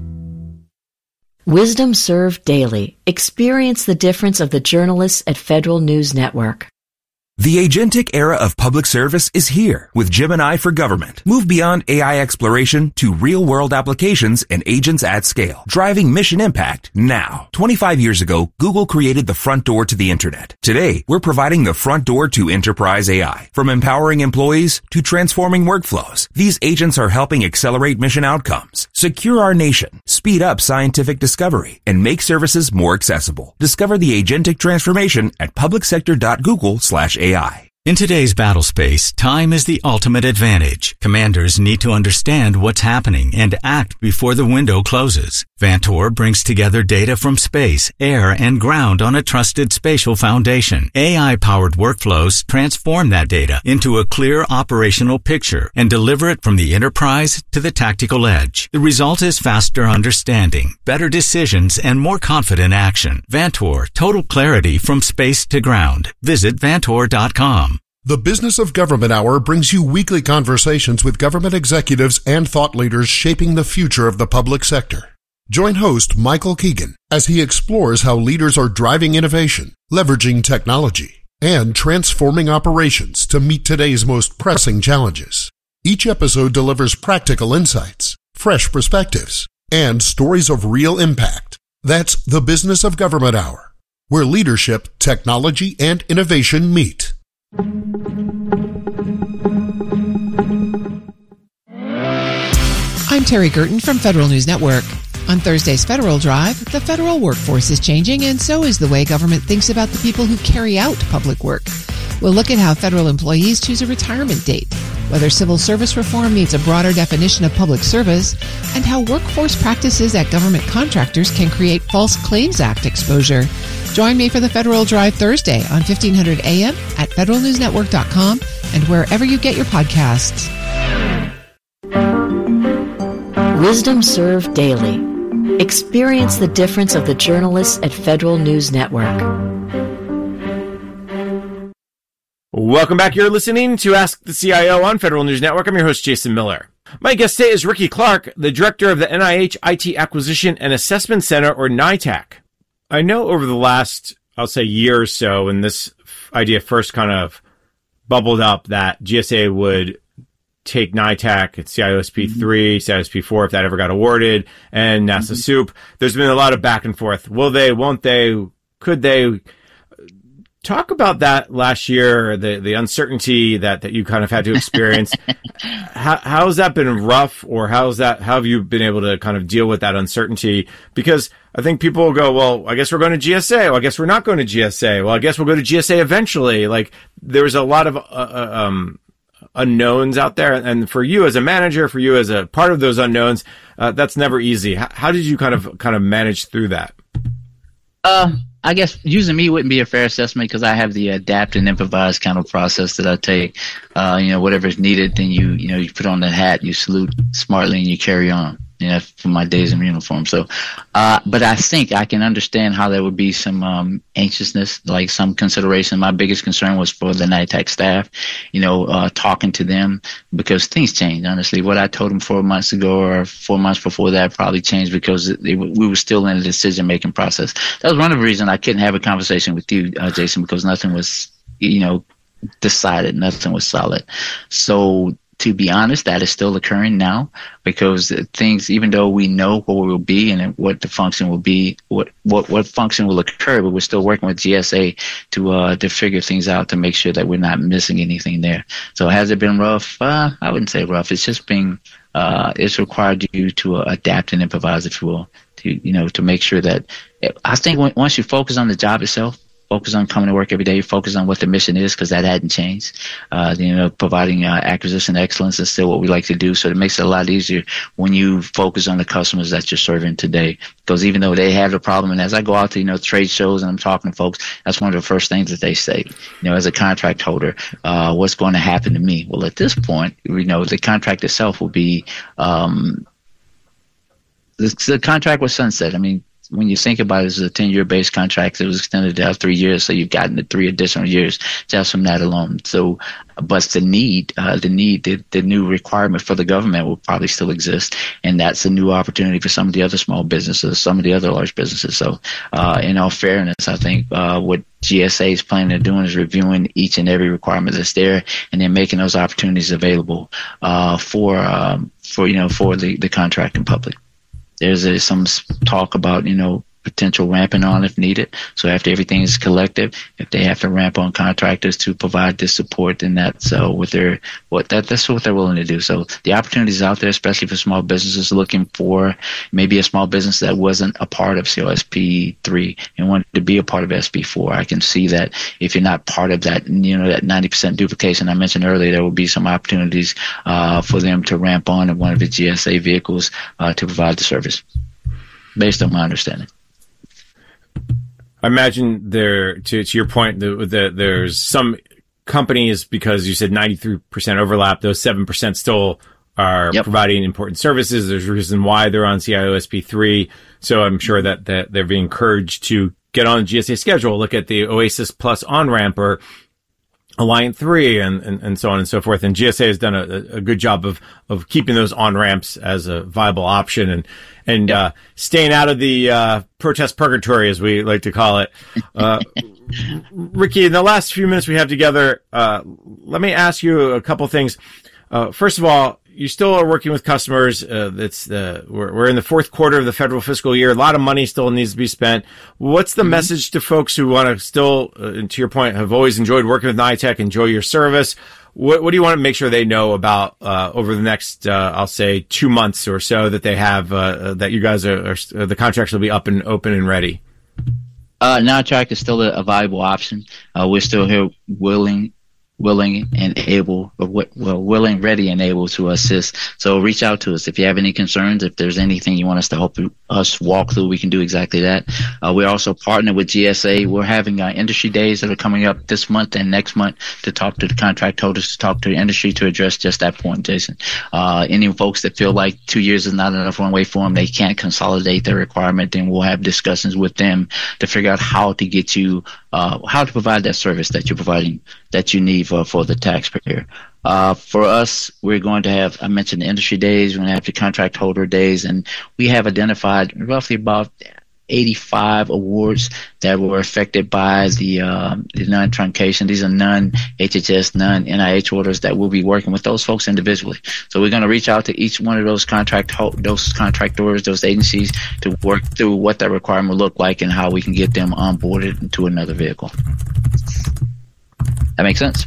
Wisdom Served Daily. Experience the difference of the journalists at Federal News Network.
The agentic era of public service is here with Gemini for Government. Move beyond AI exploration to real-world applications and agents at scale, driving mission impact now. 25 years ago, Google created the front door to the internet. Today, we're providing the front door to enterprise AI. From empowering employees to transforming workflows, these agents are helping accelerate mission outcomes, secure our nation, speed up scientific discovery, and make services more accessible. Discover the agentic transformation at publicsector.google/AI.
In today's battle space, time is the ultimate advantage. Commanders need to understand what's happening and act before the window closes. Vantor brings together data from space, air, and ground on a trusted spatial foundation. AI-powered workflows transform that data into a clear operational picture and deliver it from the enterprise to the tactical edge. The result is faster understanding, better decisions, and more confident action. Vantor, total clarity from space to ground. Visit Vantor.com.
The Business of Government Hour brings you weekly conversations with government executives and thought leaders shaping the future of the public sector. Join host Michael Keegan as he explores how leaders are driving innovation, leveraging technology, and transforming operations to meet today's most pressing challenges. Each episode delivers practical insights, fresh perspectives, and stories of real impact. That's the Business of Government Hour, where leadership, technology, and innovation meet.
I'm Terry Gerton from Federal News Network. On Thursday's Federal Drive, the federal workforce is changing, and so is the way government thinks about the people who carry out public work. We'll look at how federal employees choose a retirement date, whether civil service reform needs a broader definition of public service, and how workforce practices at government contractors can create False Claims Act exposure. Join me for the Federal Drive Thursday on 1500 AM at federalnewsnetwork.com and wherever you get your podcasts.
Wisdom Served Daily. Experience the difference of the journalists at Federal News Network.
Welcome back. You're listening to Ask the CIO on Federal News Network. I'm your host, Jason Miller. My guest today is Ricky Clark, the director of the NIH IT Acquisition and Assessment Center, or NITAC. I know over the last, I'll say, year or so, when this idea first kind of bubbled up that GSA would take NITAC, it's CIOSP3, CIOSP4, if that ever got awarded, and NASA SOUP. There's been a lot of back and forth. Will they, won't they, could they? Talk about that last year, the uncertainty that you kind of had to experience. How has that been rough, or how have you been able to kind of deal with that uncertainty? Because I think people will go, well, I guess we're going to GSA. Well, I guess we're not going to GSA. Well, I guess we'll go to GSA eventually. Like, there's a lot of unknowns out there. And for you as a manager, for you as a part of those unknowns, that's never easy. How did you kind of manage through that?
I guess using me wouldn't be a fair assessment because I have the adapt and improvise kind of process that I take. Whatever is needed, then you put on the hat, you salute smartly, and you carry on. from my days in uniform. So, but I think I can understand how there would be some anxiousness, like some consideration. My biggest concern was for the NITAC staff, talking to them, because things change. Honestly, what I told them 4 months ago or 4 months before that probably changed, because we were still in the decision-making process. That was one of the reasons I couldn't have a conversation with you, Jason, because nothing was, decided, nothing was solid. So, to be honest, that is still occurring now, because things, even though we know what we will be and what the function will be, what function will occur, but we're still working with GSA to figure things out to make sure that we're not missing anything there. So has it been rough? I wouldn't say rough. It's just been, it's required you to adapt and improvise, if you will, to make sure that, I think once you focus on the job itself, focus on coming to work every day, focus on what the mission is, because that hadn't changed. Providing acquisition excellence is still what we like to do. So it makes it a lot easier when you focus on the customers that you're serving today. Because even though they have the problem, and as I go out to, trade shows and I'm talking to folks, that's one of the first things that they say, as a contract holder, what's going to happen to me? Well, at this point, the contract itself will be, the contract was sunset. I mean, when you think about it, it's a 10-year base contract that was extended to 3 years, so you've gotten the 3 additional years just from that alone. So, but the new requirement for the government will probably still exist, and that's a new opportunity for some of the other small businesses, some of the other large businesses. So, in all fairness, I think what GSA is planning on doing is reviewing each and every requirement that's there, and then making those opportunities available for the contracting public. There's some talk about, potential ramping on if needed. So after everything is collective, if they have to ramp on contractors to provide this support, then that's what they're willing to do. So the opportunities out there, especially for small businesses looking for maybe a small business that wasn't a part of COSP 3 and wanted to be a part of SB 4. I can see that if you're not part of that, that 90% duplication I mentioned earlier, there will be some opportunities for them to ramp on in one of the GSA vehicles to provide the service, based on my understanding.
I imagine to your point, there's some companies, because you said 93% overlap, those 7% still are providing important services. There's a reason why they're on CIOSP 3. So I'm sure that they're being encouraged to get on the GSA schedule, look at the Oasis Plus on-ramp or Alliant 3 and so on and so forth. And GSA has done a good job of keeping those on-ramps as a viable option and staying out of the protest purgatory, as we like to call it. Ricky, in the last few minutes we have together, let me ask you a couple things. First of all, you still are working with customers. We're in the fourth quarter of the federal fiscal year. A lot of money still needs to be spent. What's the message to folks who want to still, to your point, have always enjoyed working with NITAC, enjoy your service? What do you want to make sure they know about over the next, I'll say, 2 months or so that they have, that you guys are the contracts will be up and open and ready?
NITAC is still a viable option. We're still here willing, ready and able to assist. So reach out to us if you have any concerns. If there's anything you want us to help us walk through, we can do exactly that. We're also partnered with GSA. We're having industry days that are coming up this month and next month to talk to the contract holders, to talk to the industry, to address just that point, Jason. Any folks that feel like 2 years is not enough runway for them, they can't consolidate their requirement, then we'll have discussions with them to figure out how to get you, how to provide that service that you're providing, that you need for the taxpayer. For us, we're going to have, I mentioned the industry days, we're going to have the contract holder days, and we have identified roughly about 85 awards that were affected by the non-truncation. These are non-HHS, non-NIH orders that we'll be working with those folks individually. So we're going to reach out to each one of those contractors, those agencies, to work through what that requirement will look like and how we can get them onboarded into another vehicle. That makes sense?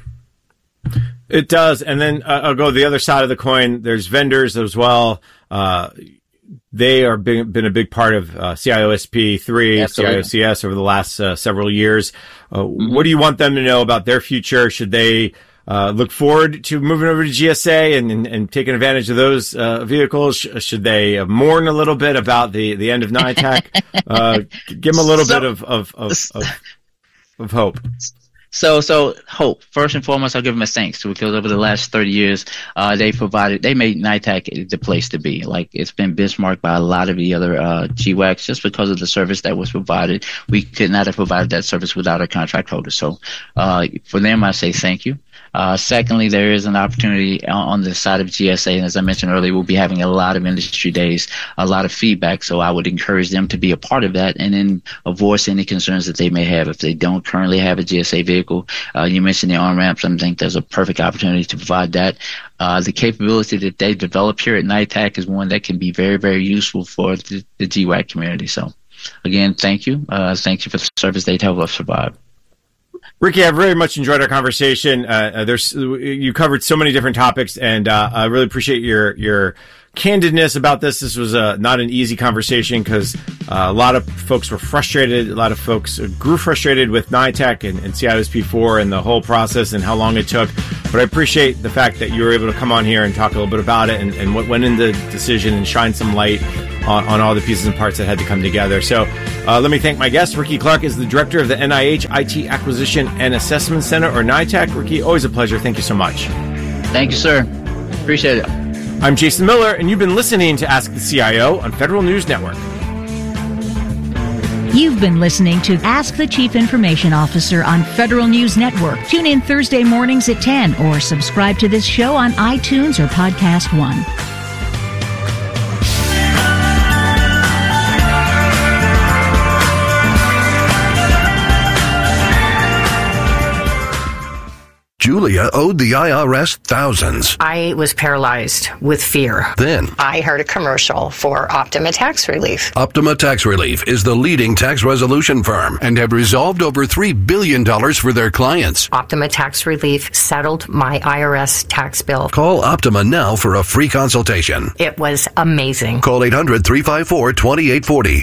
It does. And then I'll go to the other side of the coin. There's vendors as well. They are been a big part of CIOSP 3, Absolutely. CIOCS over the last several years. What do you want them to know about their future? Should they look forward to moving over to GSA and taking advantage of those vehicles? Should they mourn a little bit about the end of NITAC? Give them a little bit of hope.
So Hope, first and foremost, I'll give them a thanks because over the last 30 years, they made NITAC the place to be. Like, it's been benchmarked by a lot of the other GWACs just because of the service that was provided. We could not have provided that service without our contract holders. So for them, I say thank you. Secondly, there is an opportunity on the side of GSA, and as I mentioned earlier, we'll be having a lot of industry days, a lot of feedback, so I would encourage them to be a part of that and then voice any concerns that they may have. If they don't currently have a GSA vehicle, you mentioned the on-ramps, I think there's a perfect opportunity to provide that. The capability that they develop here at NITAC is one that can be very, very useful for the GWAC community. So, again, thank you. Thank you for the service they've helped us provide.
Ricky, I very much enjoyed our conversation. You covered so many different topics, and I really appreciate your candidness about this. This was not an easy conversation because a lot of folks were frustrated. A lot of folks grew frustrated with NITAC and CIOSP4 and the whole process and how long it took. But I appreciate the fact that you were able to come on here and talk a little bit about it and what went into the decision and shine some light on all the pieces and parts that had to come together. So let me thank my guest. Ricky Clark is the director of the NIH IT Acquisition and Assessment Center, or NITAC. Ricky, always a pleasure. Thank you so much.
Thank you, sir. Appreciate it.
I'm Jason Miller, and you've been listening to Ask the CIO on Federal News Network.
You've been listening to Ask the Chief Information Officer on Federal News Network. Tune in Thursday mornings at 10 or subscribe to this show on iTunes or Podcast One.
Julia owed the IRS thousands.
I was paralyzed with fear.
Then
I heard a commercial for Optima Tax Relief.
Optima Tax Relief is the leading tax resolution firm and have resolved over $3 billion for their clients.
Optima Tax Relief settled my IRS tax bill.
Call Optima now for a free consultation.
It was amazing.
Call 800-354-2840.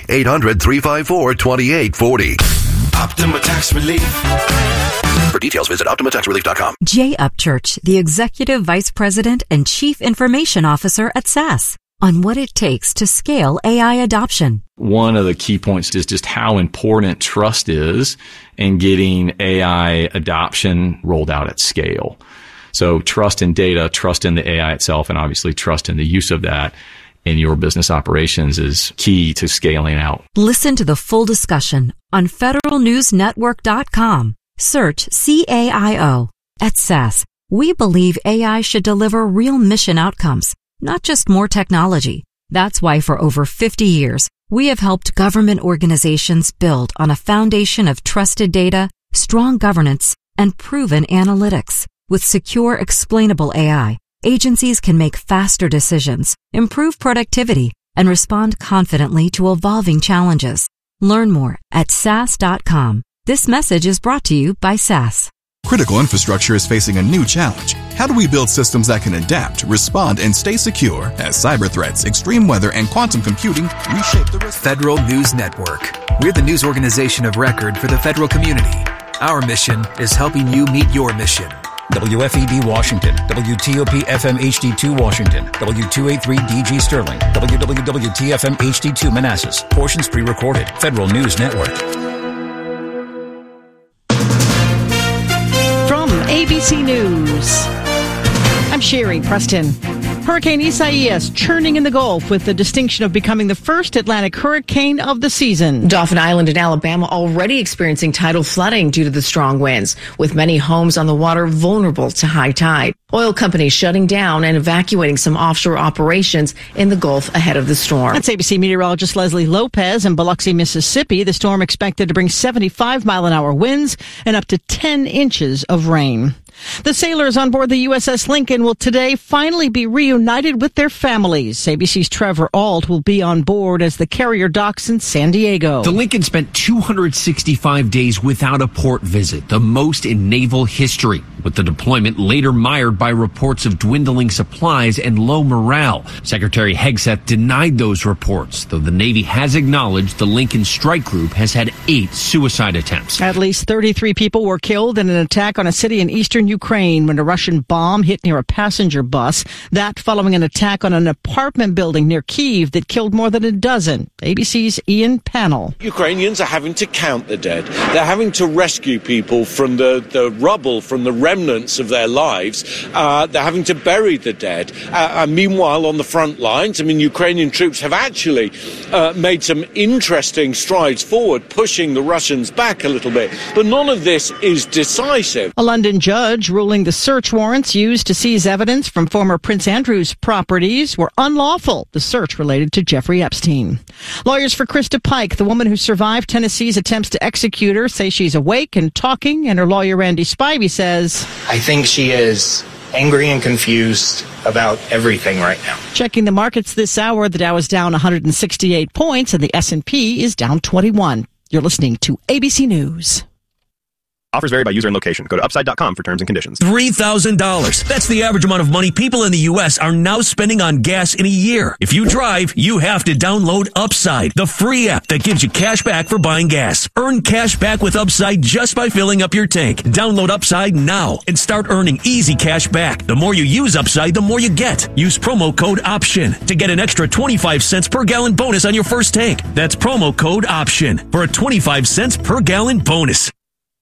800-354-2840.
Optima Tax Relief.
For details, visit OptimaTaxRelief.com.
Jay Upchurch, the Executive Vice President and Chief Information Officer at SAS, on what it takes to scale AI adoption.
One of the key points is just how important trust is in getting AI adoption rolled out at scale. So trust in data, trust in the AI itself, and obviously trust in the use of that in your business operations is key to scaling out.
Listen to the full discussion on federalnewsnetwork.com. Search CAIO. At SAS, we believe AI should deliver real mission outcomes, not just more technology. That's why for over 50 years, we have helped government organizations build on a foundation of trusted data, strong governance, and proven analytics. With secure, explainable AI, agencies can make faster decisions, improve productivity, and respond confidently to evolving challenges. Learn more at SAS.com. This message is brought to you by SAS.
Critical infrastructure is facing a new challenge. How do we build systems that can adapt, respond, and stay secure as cyber threats, extreme weather, and quantum computing reshape the risk?
Federal News Network. We're the news organization of record for the federal community. Our mission is helping you meet your mission.
WFED Washington, WTOP FM HD2 Washington, W283DG Sterling, WWWTFM HD2 Manassas. Portions pre-recorded. Federal News Network.
ABC News. I'm Sherry Preston. Hurricane Isaias churning in the Gulf with the distinction of becoming the first Atlantic hurricane of the season.
Dauphin Island in Alabama already experiencing tidal flooding due to the strong winds, with many homes on the water vulnerable to high tide. Oil companies shutting down and evacuating some offshore operations in the Gulf ahead of the storm.
That's ABC meteorologist Leslie Lopez in Biloxi, Mississippi. The storm expected to bring 75-mile-an-hour winds and up to 10 inches of rain. The sailors on board the USS Lincoln will today finally be reunited with their families. ABC's Trevor Ault will be on board as the carrier docks in San Diego.
The Lincoln spent 265 days without a port visit, the most in naval history, with the deployment later mired by reports of dwindling supplies and low morale. Secretary Hegseth denied those reports, though the Navy has acknowledged the Lincoln strike group has had 8 suicide attempts.
At least 33 people were killed in an attack on a city in eastern eastern Ukraine when a Russian bomb hit near a passenger bus. That following an attack on an apartment building near Kyiv that killed more than a dozen. ABC's Ian Pannell.
Ukrainians are having to count the dead. They're having to rescue people from the rubble, from the remnants of their lives. They're having to bury the dead. Meanwhile, on the front lines, Ukrainian troops have actually made some interesting strides forward, pushing the Russians back a little bit. But none of this is decisive.
A London judge ruling the search warrants used to seize evidence from former Prince Andrew's properties were unlawful. The search related to Jeffrey Epstein. Lawyers for Krista Pike, the woman who survived Tennessee's attempts to execute her, say she's awake and talking, and her lawyer Randy Spivey says,
I think she is angry and confused about everything right now.
Checking the markets this hour, the Dow is down 168 points and the S&P is down 21. You're listening to ABC News.
Offers vary by user and location. Go to upside.com for terms and conditions.
$3,000. That's the average amount of money people in the U.S. are now spending on gas in a year. If you drive, you have to download Upside, the free app that gives you cash back for buying gas. Earn cash back with Upside just by filling up your tank. Download Upside now and start earning easy cash back. The more you use Upside, the more you get. Use promo code OPTION to get an extra 25 cents per gallon bonus on your first tank. That's promo code OPTION for a 25 cents per gallon bonus.